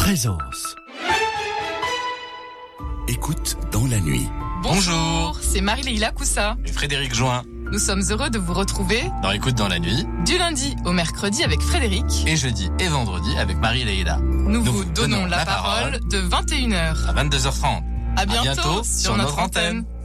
présence. Écoute dans la nuit. Bonjour, c'est Marie-Leila Coussa et Frédéric Join. Nous sommes heureux de vous retrouver dans Écoute dans la nuit, du lundi au mercredi avec Frédéric et jeudi et vendredi avec Marie-Leila. Nous vous donnons la parole de 21h à 22h30. À bientôt sur notre antenne.